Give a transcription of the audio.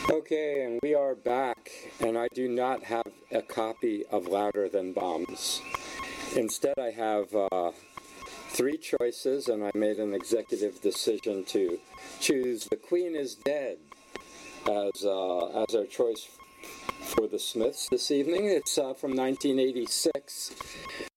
Okay, and we are back, and I do not have a copy of Louder Than Bombs. Instead, I have three choices, and I made an executive decision to choose The Queen is Dead as our choice for the Smiths this evening. It's from 1986,